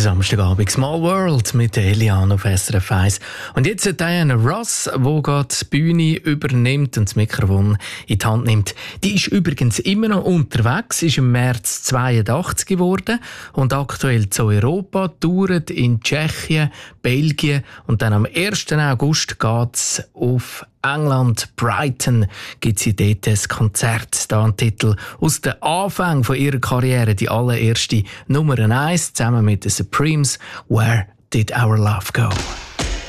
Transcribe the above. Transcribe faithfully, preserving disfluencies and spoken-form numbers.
Samstagabend Small World mit Eliane auf S R F eins. Und jetzt Diana Ross, die gerade die Bühne übernimmt und das Mikrofon in die Hand nimmt. Die ist übrigens immer noch unterwegs, ist im März zweiundachtzig geworden und aktuell zu Europa, touret in Tschechien, Belgien und dann am ersten August geht's auf England, Brighton, gibt sie dort ein Konzert. Da ein Titel aus den Anfängen von ihrer Karriere, die allererste Nummer eins, zusammen mit den Supremes, «Where Did Our Love Go?»